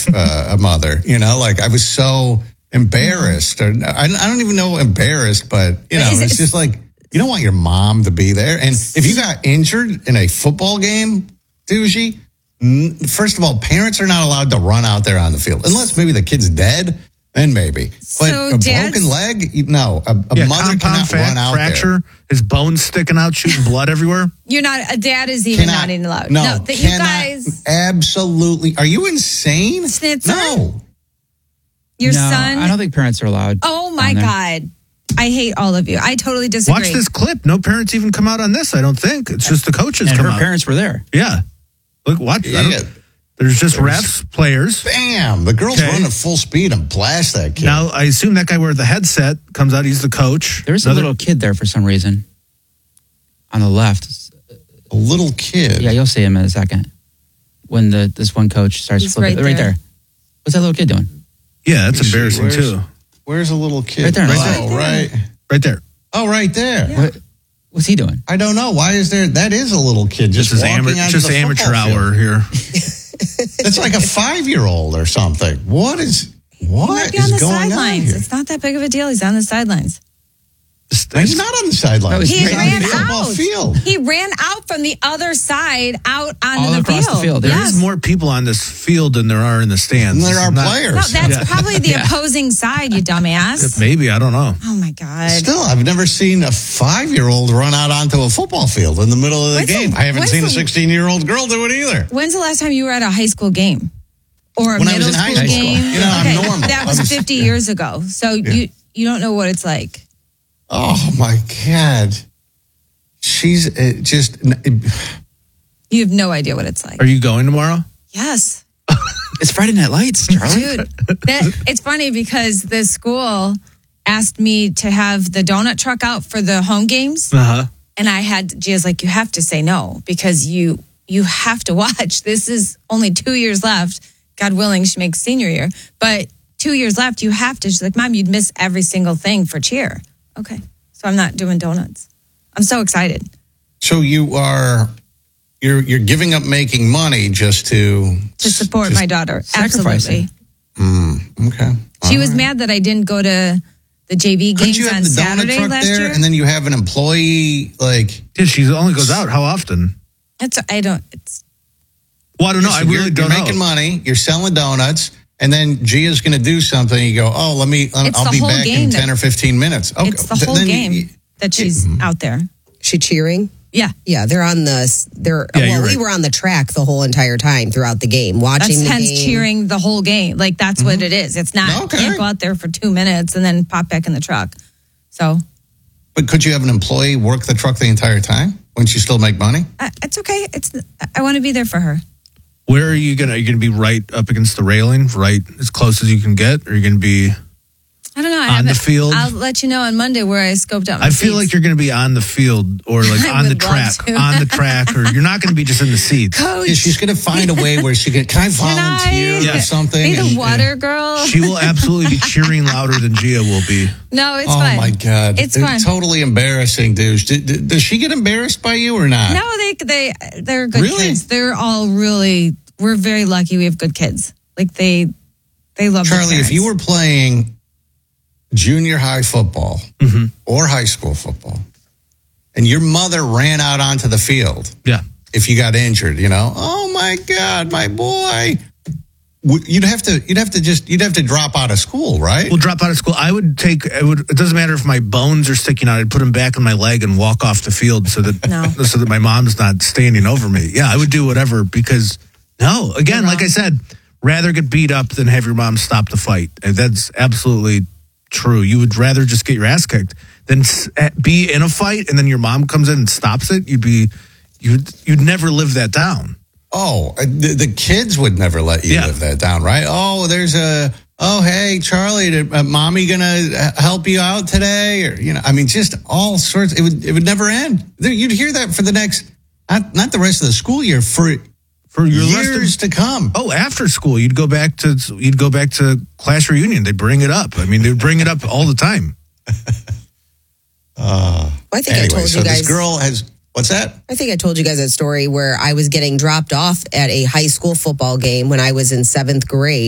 a mother. Like I was so embarrassed. Or I don't even know embarrassed, but it's just like you don't want your mom to be there. And if you got injured in a football game, Doogie, first of all, parents are not allowed to run out there on the field unless maybe the kid's dead. Then maybe, but a broken leg, no. A mother cannot run out fracture, there. His bones sticking out, shooting blood everywhere. You're not. A dad is even not even allowed. No, you guys. Absolutely. Are you insane? Snitzer? No. Your son. I don't think parents are allowed. Oh my God. I hate all of you. I totally disagree. Watch this clip. No parents even come out on this. I don't think it's just the coaches. And come her out. Parents were there. Yeah. Look, watch. Yeah. There's just refs, players. Bam! The girl's running at full speed and blast that kid. Now, I assume that guy wearing the headset comes out. He's the coach. There's a little kid there for some reason. On the left. A little kid? Yeah, you'll see him in a second. When this one coach starts flipping. Right there. What's that little kid doing? Yeah, that's embarrassing, too. Where's a little kid? Right there. Right there. Oh, right there. Yeah. What's he doing? I don't know. Why is there? That is a little kid just walking out just the amateur hour here. It's like a 5-year-old or something. What is He might be on the going on sidelines. here? It's not that big of a deal. He's on the sidelines. He's not on the sidelines. He ran out. Field. He ran out from the other side out onto all the across field. the field. Yes. There's more people on this field than there are in the stands. And there are players. No, that's probably the opposing side, you dumbass. Maybe, I don't know. Oh my God. Still, I've never seen a 5-year-old run out onto a football field in the middle of the game. I haven't seen a 16-year-old girl do it either. When's the last time you were at a high school game? Or a When I middle was in high school school. game? I'm normal. That was 50 years ago. So you don't know what it's like. Oh my God. She's just. You have no idea what it's like. Are you going tomorrow? Yes. It's Friday Night Lights, Charlie. Dude, it's funny because the school asked me to have the donut truck out for the home games. Uh-huh. And Gia's like, you have to say no because you have to watch. This is only 2 years left. God willing, she makes senior year. But 2 years left, you have to. She's like, Mom, you'd miss every single thing for cheer. Okay. So I'm not doing donuts. I'm so excited. So you're giving up making money just to support my daughter. Absolutely. Okay. She was mad that I didn't go to the JV games on Saturday last year. And then you have an employee like. Yeah, she only goes out. How often? Well, I don't know. I really don't know. You're making money. You're selling donuts. And then Gia's going to do something. You go, I'll be back in 10 or 15 minutes. Okay. It's the whole game that she's out there. She cheering? Yeah. Yeah, they're on we were on the track the whole entire time throughout the game, watching the game. Cheering the whole game. Like, that's what it is. It's not, you can't go out there for 2 minutes and then pop back in the truck. So. But could you have an employee work the truck the entire time? Wouldn't you still make money? It's okay. I want to be there for her. Where are you going to? Are you going to be right up against the railing, right as close as you can get? Or are you going to be I don't know. on the field? I'll let you know on Monday where I scoped out my I feel seats. like you're going to be on the field or like on the track, or you're not going to be just in the seats. Coach. Yeah, she's going to find a way where can I volunteer or something? Be the water girl. She will absolutely be cheering louder than Gia will be. No, it's fine. Oh my God. It's fine. Totally embarrassing, dude. Does she get embarrassed by you or not? No, they're good kids. They're all really, we're very lucky we have good kids. Like they love Charlie, if you were playing junior high football or high school football and your mother ran out onto the field, if you got injured, oh my God, my boy, you'd have to drop out of school, right? Well, drop out of school. It doesn't matter if my bones are sticking out. I'd put them back in my leg and walk off the field so that my mom's not standing over me. Yeah, I would do whatever because again, like I said, rather get beat up than have your mom stop the fight. And that's absolutely true. You would rather just get your ass kicked than be in a fight and then your mom comes in and stops it. You'd never live that down. Oh, the kids would never let you live that down, right? Oh, hey, Charlie, mommy gonna help you out today? Or, just all sorts. It would never end. You'd hear that for the next, not the rest of the school year, for your years to come. Oh, after school, you'd go back to class reunion. They bring it up. I mean, they bring it up all the time. I think I told you guys. This girl has. What's that? I think I told you guys that story where I was getting dropped off at a high school football game when I was in 7th grade.